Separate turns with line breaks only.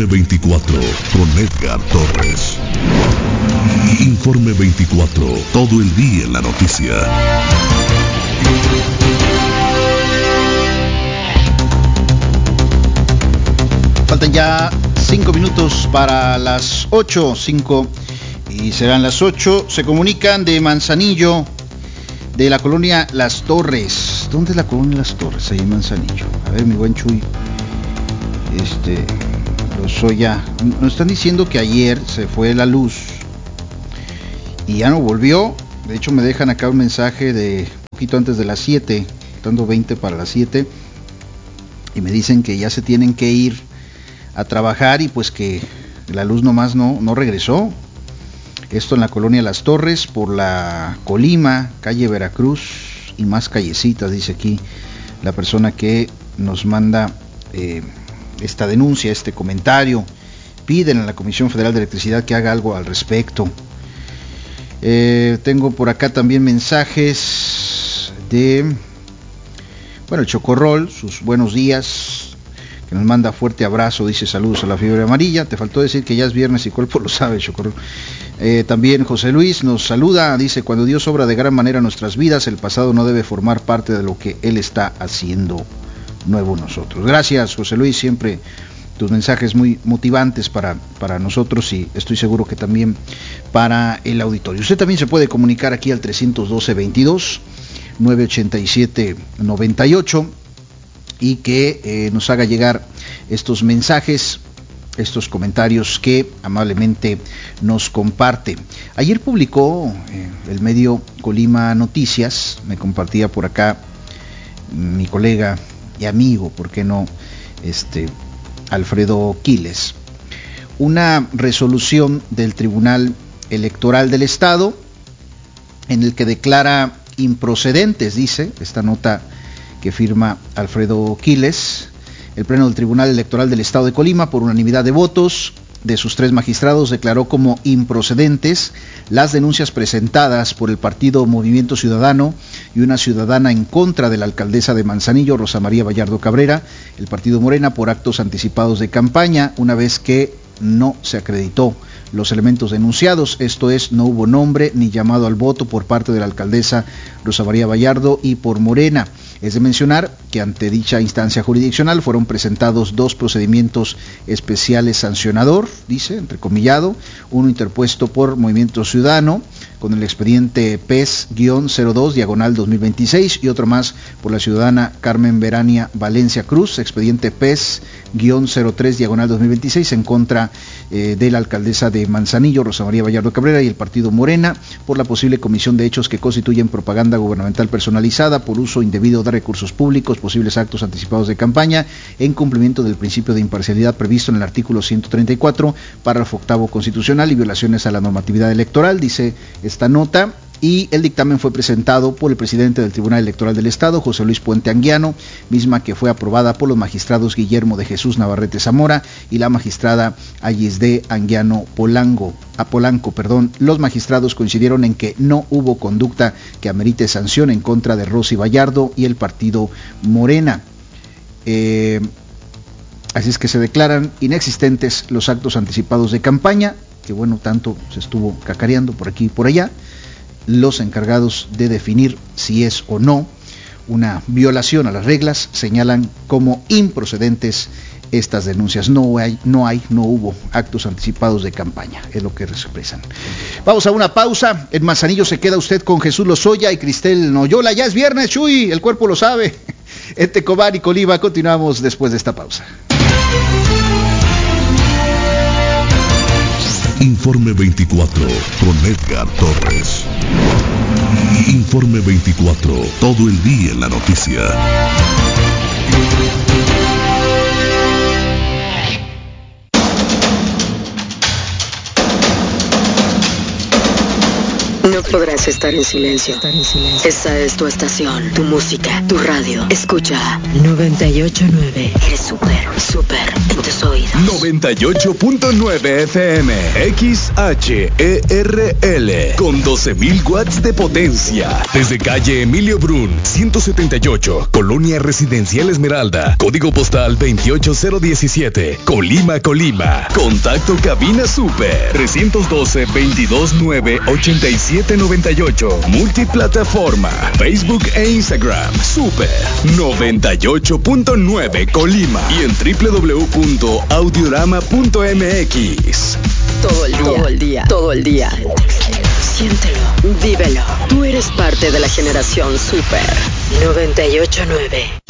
24 con Edgar Torres. Informe 24, todo el día en la noticia.
Faltan ya 5 minutos para las 8, 5 y serán las 8. Se comunican de Manzanillo, de la colonia Las Torres. ¿Dónde es la colonia Las Torres? Ahí en Manzanillo. A ver, mi buen Chuy. Lozoya. Nos están diciendo que ayer se fue la luz y ya no volvió. De hecho, me dejan acá un mensaje de un poquito antes de las 7, faltando 20 para las 7, y me dicen que ya se tienen que ir a trabajar y pues que la luz nomás no regresó. Esto en la colonia Las Torres, por la Colima, calle Veracruz y más callecitas, dice aquí la persona que nos manda esta denuncia, este comentario. Piden a la Comisión Federal de Electricidad que haga algo al respecto. Tengo por acá también mensajes de, el Chocorrol, sus buenos días, que nos manda fuerte abrazo, dice saludos a la fiebre amarilla. Te faltó decir que ya es viernes y cuerpo lo sabe, Chocorrol. También José Luis nos saluda, dice: cuando Dios obra de gran manera en nuestras vidas, el pasado no debe formar parte de lo que Él está haciendo nuevo en nosotros. Gracias, José Luis, siempre tus mensajes muy motivantes para nosotros, y estoy seguro que también para el auditorio. Usted también se puede comunicar aquí al 312-22 987-98 y que nos haga llegar estos mensajes, estos comentarios que amablemente nos comparte. Ayer publicó el medio Colima Noticias, me compartía por acá mi colega y amigo, ¿por qué no?, Alfredo Quiles, una resolución del Tribunal Electoral del Estado en el que declara improcedentes, dice esta nota que firma Alfredo Quiles, el Pleno del Tribunal Electoral del Estado de Colima, por unanimidad de votos de sus 3 magistrados, declaró como improcedentes las denuncias presentadas por el partido Movimiento Ciudadano y una ciudadana en contra de la alcaldesa de Manzanillo, Rosa María Vallardo Cabrera, el partido Morena, por actos anticipados de campaña, una vez que no se acreditó los elementos denunciados, esto es, no hubo nombre ni llamado al voto por parte de la alcaldesa Rosa María Vallardo y por Morena. Es de mencionar que ante dicha instancia jurisdiccional fueron presentados 2 procedimientos especiales sancionador, dice, entrecomillado, uno interpuesto por Movimiento Ciudadano con el expediente PES-02/2026 y otro más por la ciudadana Carmen Verania Valencia Cruz, expediente PES-03/2026 en contra de la alcaldesa de Manzanillo, Rosa María Vallardo Cabrera, y el partido Morena por la posible comisión de hechos que constituyen propaganda gubernamental personalizada por uso indebido de recursos públicos, posibles actos anticipados de campaña en cumplimiento del principio de imparcialidad previsto en el artículo 134, párrafo 8º constitucional, y violaciones a la normatividad electoral, dice esta nota. Y el dictamen fue presentado por el presidente del Tribunal Electoral del Estado, José Luis Puente Anguiano, misma que fue aprobada por los magistrados Guillermo de Jesús Navarrete Zamora y la magistrada Ayesde Anguiano Polanco. Los magistrados coincidieron en que no hubo conducta que amerite sanción en contra de Rosy Vallardo y el partido Morena. Así es que se declaran inexistentes los actos anticipados de campaña, que tanto se estuvo cacareando por aquí y por allá. Los encargados de definir si es o no una violación a las reglas señalan como improcedentes estas denuncias. No hubo actos anticipados de campaña, es lo que expresan. Vamos a una pausa. En Manzanillo se queda usted con Jesús Lozoya y Cristel Noyola. Ya es viernes, Chuy, el cuerpo lo sabe. En Tecomán y Colima continuamos después de esta pausa.
Informe 24 con Edgar Torres. Informe 24, todo el día en la noticia.
No podrás estar en silencio. Esa es tu estación, tu música, tu radio. Escucha 98.9. Eres súper en tus oídos.
98.9 FM, XHERL, con 12.000 watts de potencia. Desde calle Emilio Brun, 178, Colonia Residencial Esmeralda, código postal 28017, Colima, Colima. Contacto cabina super 312-229-8798. Multiplataforma, Facebook e Instagram, Super 98.9 Colima y en www.audiorama.mx.
Todo el día. Siéntelo, vívelo. Tú eres parte de la generación Super 98.9.